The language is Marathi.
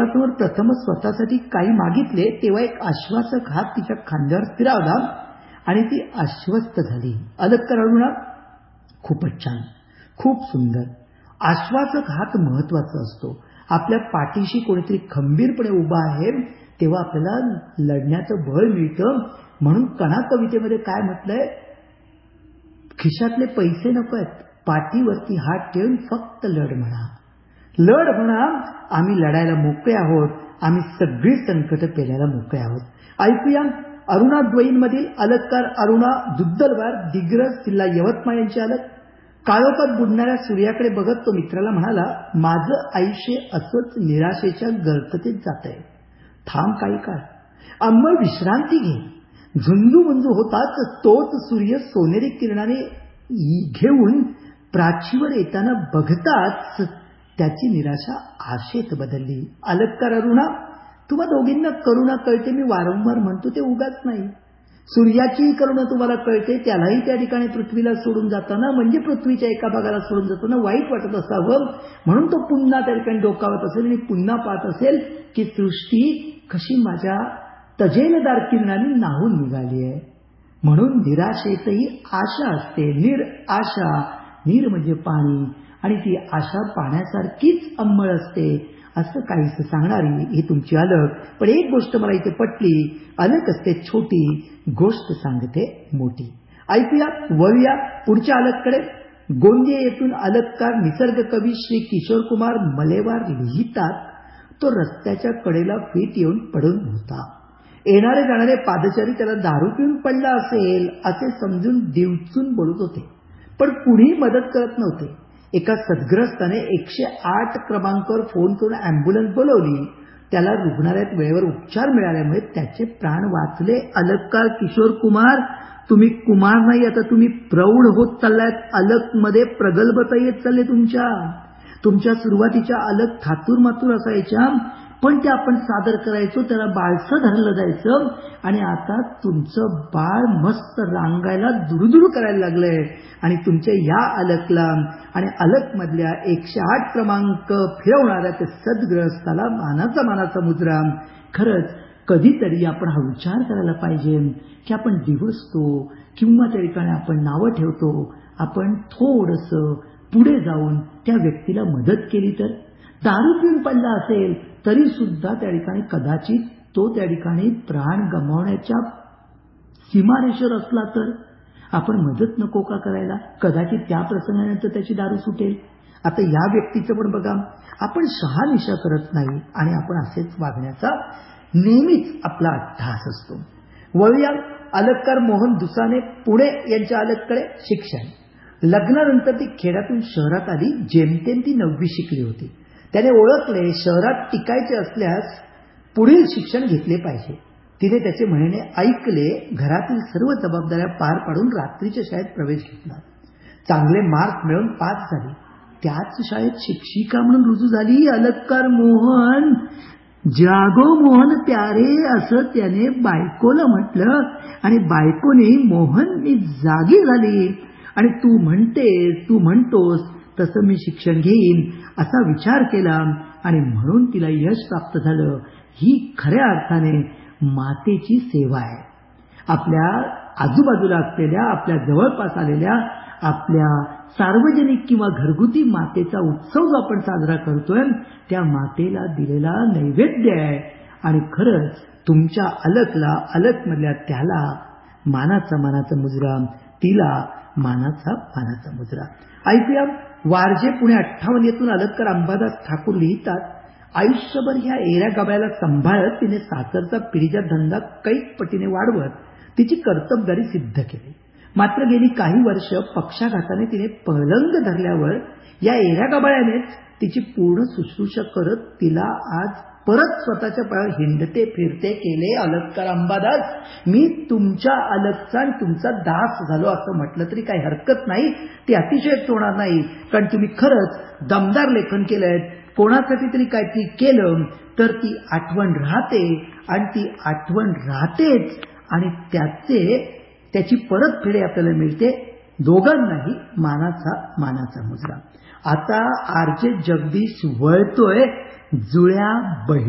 लेकरासमोर प्रथमच स्वतःसाठी काही मागितले तेव्हा एक आश्वासक हात तिच्या खांद्यावर फिरावला आणि ती आश्वस्त झाली. अलक्का रडूना, खूपच छान, खूप सुंदर. आश्वासक हात महत्वाचा असतो. आपल्या पाठीशी कोणीतरी खंबीरपणे उभा आहे तेव्हा आपल्याला लढण्याचं बळ मिळतं. म्हणून कणा कवितेमध्ये काय म्हटलंय, खिशातले पैसे नको आहेत, पाठीवरती हात ठेवून फक्त लढ म्हणा, लढ म्हणा. आम्ही लढायला मोकळे आहोत, आम्ही सगळी संकट पेलायला मोकळे आहोत. ऐकूया अरुणा द्वयींमधील अलंकार अरुणा दुद्दलवार, दिग्रस, जिल्हा यवतमाळ यांचे अलक. काळोखात बुडणाऱ्या सूर्याकडे बघत तो मित्राला म्हणाला, माझं आयुष्य असंच निराशेच्या गर्ततेत जात आहे. थांब काही काळ, अंमळ विश्रांती घे. झुंजू मंजू होताच तोच सूर्य सोनेरी किरणाने घेऊन प्राचीवर येताना बघताच त्याची निराशा आशेत बदलली. अलक्कार अरुणा, तुम्हा दोघींना करुणा कळते, मी वारंवार म्हणतो ते उगाच नाही. सूर्याचीही करुणा तुम्हाला कळते, त्यालाही त्या ठिकाणी पृथ्वीला सोडून जाताना, म्हणजे पृथ्वीच्या एका भागाला सोडून जाताना वाईट वाटत असावं, म्हणून तो पुन्हा त्या ठिकाणी डोकावत असेल आणि पुन्हा पाहत असेल की सृष्टी कशी माझ्या तजेलदार किरणाने नाहून निघाली आहे. म्हणून निराशेतही आशा असते. आशा, नीर म्हणजे पाणी, आणि ती आशा पाण्यासारखीच अंमळ असते, असं काहीसं सांगणारी ही तुमची अलक. पण एक गोष्ट मला इथे पटली, अलक असते छोटी, गोष्ट सांगते मोठी. ऐकूया, वळूया पुढच्या अलककडे. गोंदिया येथून अलककार निसर्ग कवी श्री किशोर कुमार मलेवार लिहितात, तो रस्त्याच्या कडेला फीट येऊन पडून होता. येणारे जाणारे पादचारी त्याला दारू पिऊन पडला असेल असे समजून दिवचून बोलत होते, पण कुणीही मदत करत नव्हते. एका सद्ग्रस्ताने 108 क्रमांकावर फोन करून अँब्युलन्स बोलवली. त्याला रुग्णालयात वेळेवर उपचार मिळाल्यामुळे त्याचे प्राण वाचले. अलककार किशोर कुमार, तुम्ही कुमार नाही, आता तुम्ही प्रौढ होत चाललायत. अलकमध्ये प्रगल्भता येत चालले तुमच्या सुरुवातीच्या अलक थातूर मातूर असायच्या, पण ते आपण सादर करायचो, त्याला बाळसं धरलं जायचं, आणि आता तुमचं बाळ मस्त रांगायला दुरुदुरू करायला लागलंय. आणि तुमच्या या अलकला आणि अलक मधल्या 108 क्रमांक फिरवणाऱ्या त्या सद्ग्रस्ताला मानाचा मुजरा. खरंच कधीतरी आपण हा विचार करायला पाहिजे की आपण दिवसतो किंवा त्या ठिकाणी आपण नावं ठेवतो, आपण थोडंसं पुढे जाऊन त्या व्यक्तीला मदत केली तर. दारू पिऊन पडला असेल तरी सुद्धा त्या ठिकाणी कदाचित तो त्या ठिकाणी प्राण गमावण्याच्या सीमारेषेवर असला तर आपण मदत नको का करायला? कदाचित त्या प्रसंगानंतर त्याची दारू सुटेल. आता या व्यक्तीचं पण बघा, आपण शहानिशा करत नाही आणि आपण असेच वागण्याचा नेहमीच आपला अट्टहास असतो. वळूया अलककार मोहन दुसाने पुणे यांच्या अलककडे. शिक्षण. लग्नानंतर ती खेड्यातून शहरात आली. जेमतेम ती 9वी शिकली होती. त्याने ओळखले शहरात टिकायचे असल्यास पुढील शिक्षण घेतले पाहिजे. तिने त्याचे म्हणणे ऐकले. घरातील सर्व जबाबदाऱ्या पार पाडून रात्रीच्या शाळेत प्रवेश घेतला. चांगले मार्क मिळवून पास झाली. त्याच शाळेत शिक्षिका म्हणून रुजू झाली. अलककार मोहन, जागो मोहन प्यारे असं त्याने बायकोला म्हटलं आणि बायकोने मोहन मी जागी झाली आणि तू म्हणतोस तसं मी शिक्षण घेईन असा विचार केला आणि म्हणून तिला यश प्राप्त झालं. ही खऱ्या अर्थाने मातेची सेवा आहे. आपल्या आजूबाजूला असलेल्या, आपल्या जवळपास आलेल्या, आपल्या सार्वजनिक किंवा घरगुती मातेचा उत्सव जो आपण साजरा करतोय त्या मातेला दिलेला नैवेद्य आहे. आणि खरंच तुमच्या अलकला, अलकमधल्या त्याला मानाचा मुजरा, तिला मानाचा मुजरा. ऐकूया वारजे पुणे 58 येथून अलककार अंबादास ठाकूर लिहितात, आयुष्यभर ह्या एऱ्या गबायला सांभाळत तिने साखरचा पिढीचा धंदा कैक पटीने वाढवत तिची कर्तबगारी सिद्ध केली. मात्र गेली काही वर्ष पक्षाघाताने तिने पलंग धरल्यावर या एऱ्या गबाळ्यानेच तिची पूर्ण शुश्रूषा करत तिला आज परत स्वतःच्या पायावर हिंडते फिरते केले. अलककार अंबादास, मी तुमच्या अलकचा आणि तुमचा दास झालो असं म्हटलं तरी काही हरकत नाही. ती अतिशयोक्त होणार नाही, कारण तुम्ही खरंच दमदार लेखन केलंय. कोणासाठी तरी काहीतरी केलं तर ती आठवण राहते आणि ती आठवण राहतेच आणि त्याची परतफेड आपल्याला मिळते. दोघांनाही मानाचा मुजरा. आता आरजे जगदीश वळतोय जुळ्या